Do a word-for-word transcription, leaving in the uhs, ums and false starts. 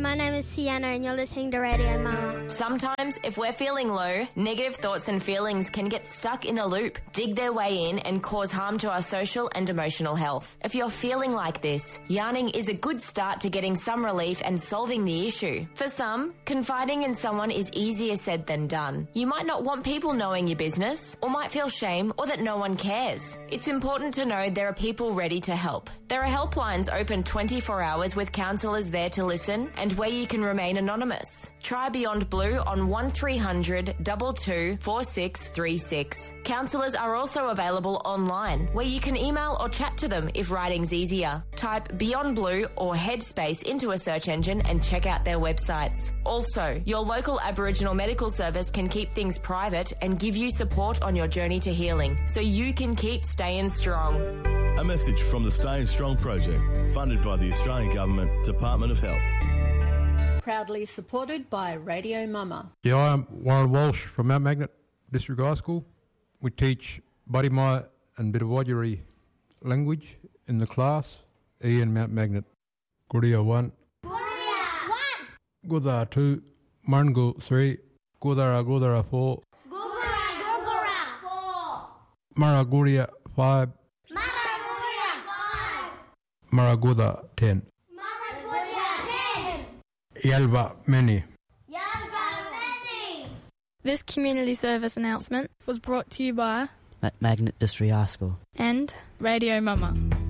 my name is Sienna and you're listening to Radio Mama. Sometimes, if we're feeling low, negative thoughts and feelings can get stuck in a loop, dig their way in and cause harm to our social and emotional health. If you're feeling like this, yarning is a good start to getting some relief and solving the issue. For some, confiding in someone is easier said than done. You might not want people knowing your business, or might feel shame or that no one cares. It's important to know there are people ready to help. There are helplines open twenty-four hours with counsellors there to listen and where you can remain anonymous. Try Beyond Blue on one three hundred, two two, four six three six. Counsellors are also available online where you can email or chat to them if writing's easier. Type Beyond Blue or Headspace into a search engine and check out their websites. Also, your local Aboriginal medical service can keep things private and give you support on your journey to healing so you can keep staying strong. A message from the Staying Strong project, funded by the Australian Government, Department of Health. Proudly supported by Radio Mama. Yeah, I'm Warren Walsh from Mount Magnet District High School. We teach Barimaya and Bitawajiri language in the class. Ian Mount Magnet. Guria one. Guria one. Gudara two. Marngu three. Gudara Gudara four. Gugura Gugura four. Maraguria five. Maraguria five. Maraguda ten. Maraguria ten. Yalva many. Yalva many. This community service announcement was brought to you by Magnet District High School and Radio Mama.